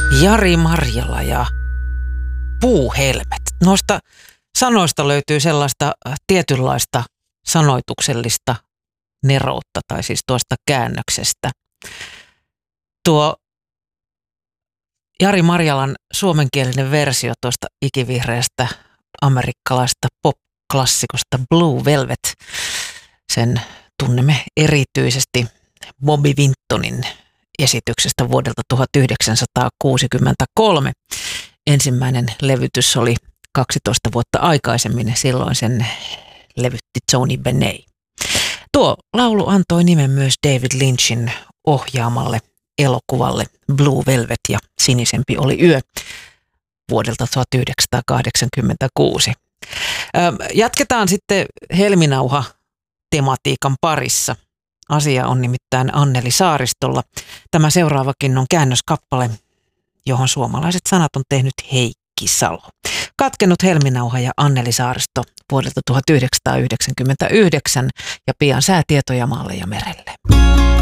Jari Marjala ja puuhelmet. Noista sanoista löytyy sellaista tietynlaista sanoituksellista neroutta, tai siis tuosta käännöksestä. Tuo Jari Marjalan suomenkielinen versio tuosta ikivihreästä amerikkalaista pop-klassikosta Blue Velvet, sen tunnemme erityisesti Bobby Vintonin esityksestä vuodelta 1963. Ensimmäinen levytys oli 12 vuotta aikaisemmin, silloin sen levytti Tony Bennett. Tuo laulu antoi nimen myös David Lynchin ohjaamalle elokuvalle Blue Velvet ja Sinisempi oli yö vuodelta 1986. Jatketaan sitten helminauha-tematiikan parissa. Asia on nimittäin Anneli Saaristolla. Tämä seuraavakin on käännöskappale, johon suomalaiset sanat on tehnyt Heikki Salo. Katkenut helminauha ja Anneli Saaristo vuodelta 1999 ja pian säätietoja maalle ja merelle.